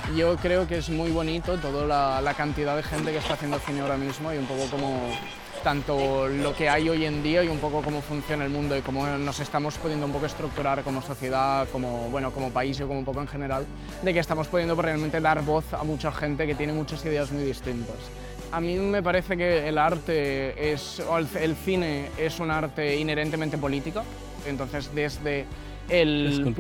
Yo creo que es muy bonito toda la cantidad de gente que está haciendo cine ahora mismo y un poco como tanto lo que hay hoy en día y un poco cómo funciona el mundo y cómo nos estamos pudiendo un poco estructurar como sociedad, como, bueno, como país y como un poco en general, de que estamos pudiendo realmente dar voz a mucha gente que tiene muchas ideas muy distintas. A mí me parece que el arte o el cine es un arte inherentemente político, entonces desde el